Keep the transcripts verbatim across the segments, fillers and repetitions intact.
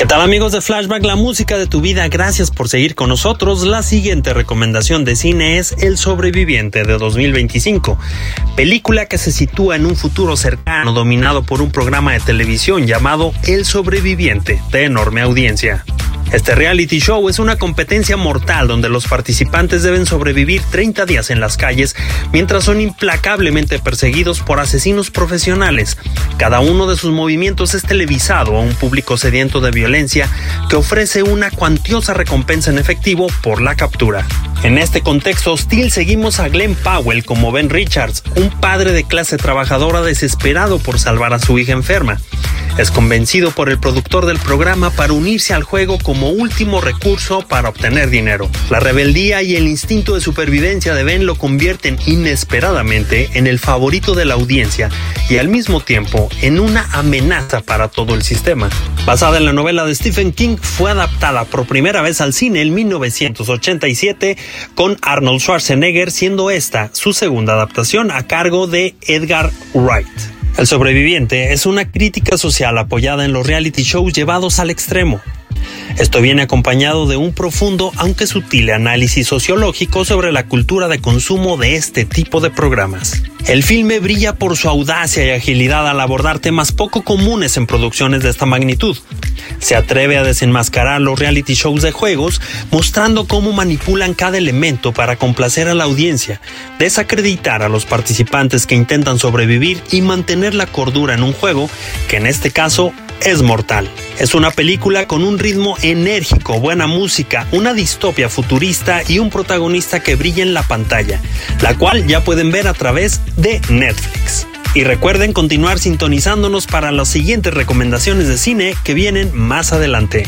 tal, amigos de Flashback, la música de tu vida? Gracias por seguir con nosotros. La siguiente recomendación de cine es El Sobreviviente de dos mil veinticinco, película que se sitúa en un futuro cercano dominado por un programa de televisión llamado El Sobreviviente, de enorme audiencia. Este reality show es una competencia mortal donde los participantes deben sobrevivir treinta días en las calles mientras son implacablemente perseguidos por asesinos profesionales. Cada uno de sus movimientos es televisado a un público sediento de violencia que ofrece una cuantiosa recompensa en efectivo por la captura. En este contexto hostil seguimos a Glenn Powell como Ben Richards, un padre de clase trabajadora desesperado por salvar a su hija enferma. Es convencido por el productor del programa para unirse al juego como último recurso para obtener dinero. La rebeldía y el instinto de supervivencia de Ben lo convierten inesperadamente en el favorito de la audiencia y al mismo tiempo en una amenaza para todo el sistema. Basada en la novela de Stephen King, fue adaptada por primera vez al cine en mil novecientos ochenta y siete con Arnold Schwarzenegger, siendo esta su segunda adaptación a cargo de Edgar Wright. El Sobreviviente es una crítica social apoyada en los reality shows llevados al extremo. Esto viene acompañado de un profundo, aunque sutil, análisis sociológico sobre la cultura de consumo de este tipo de programas. El filme brilla por su audacia y agilidad al abordar temas poco comunes en producciones de esta magnitud. Se atreve a desenmascarar los reality shows de juegos, mostrando cómo manipulan cada elemento para complacer a la audiencia, desacreditar a los participantes que intentan sobrevivir y mantener la cordura en un juego que en este caso es mortal. Es una película con un ritmo enérgico, buena música, una distopia futurista y un protagonista que brilla en la pantalla, la cual ya pueden ver a través de Netflix. Y recuerden continuar sintonizándonos para las siguientes recomendaciones de cine que vienen más adelante.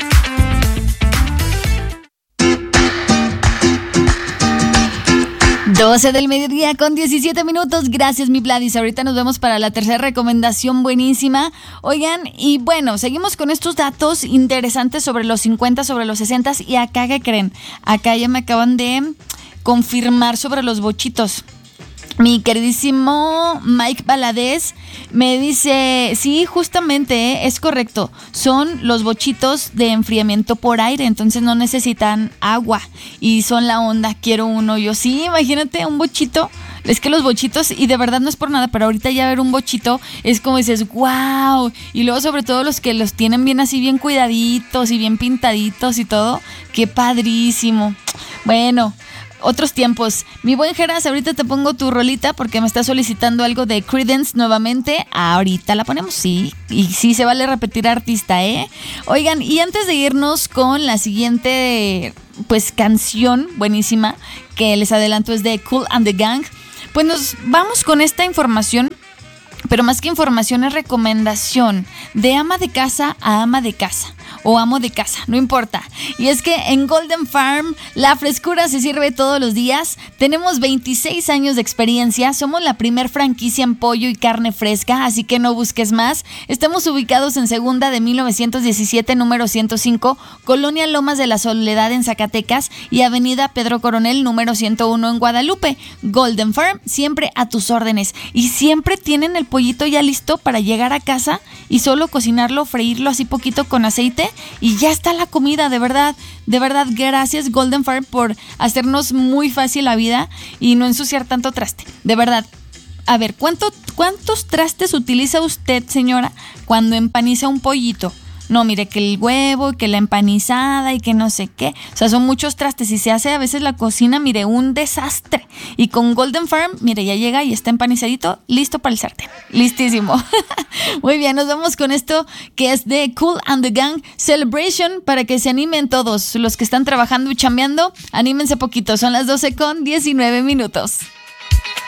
doce del mediodía con diecisiete minutos. Gracias, mi Vladis. Ahorita nos vemos para la tercera recomendación buenísima. Oigan, y bueno, seguimos con estos datos interesantes sobre los cincuenta, sobre los sesenta. Y acá, ¿qué creen? Acá ya me acaban de confirmar sobre los bochitos. Mi queridísimo Mike Valadez me dice, sí, justamente, ¿eh? Es correcto, son los bochitos de enfriamiento por aire, entonces no necesitan agua y son la onda, quiero uno. Yo sí, imagínate un bochito, es que los bochitos, y de verdad no es por nada, pero ahorita ya ver un bochito es como dices, wow, y luego sobre todo los que los tienen bien así, bien cuidaditos y bien pintaditos y todo, qué padrísimo. Bueno, otros tiempos. Mi buen Geras, ahorita te pongo tu rolita porque me está solicitando algo de Creedence nuevamente. Ahorita la ponemos, sí. Y sí se vale repetir artista, ¿eh? Oigan, y antes de irnos con la siguiente, pues, canción buenísima que les adelanto es de Kool and the Gang, pues nos vamos con esta información. Pero más que información es recomendación de ama de casa a ama de casa o amo de casa, no importa. Y es que en Golden Farm la frescura se sirve todos los días. Tenemos veintiséis años de experiencia, somos la primer franquicia en pollo y carne fresca, así que no busques más. Estamos ubicados en Segunda de mil novecientos diecisiete, número ciento cinco, Colonia Lomas de la Soledad en Zacatecas y Avenida Pedro Coronel, número ciento uno en Guadalupe. Golden Farm, siempre a tus órdenes. Y siempre tienen el pollito ya listo para llegar a casa y solo cocinarlo, freírlo así poquito con aceite y ya está la comida, de verdad, de verdad, gracias Golden Farm por hacernos muy fácil la vida y no ensuciar tanto traste, de verdad. A ver, ¿cuánto, ¿cuántos trastes utiliza usted, señora, cuando empaniza un pollito? No, mire, que el huevo, que la empanizada y que no sé qué. O sea, son muchos trastes y se hace a veces la cocina, mire, un desastre. Y con Golden Farm, mire, ya llega y está empanizadito, listo para el sartén. Listísimo. Muy bien, nos vamos con esto que es de Kool and the Gang Celebration para que se animen todos los que están trabajando y chambeando. Anímense poquito, son las doce con diecinueve minutos.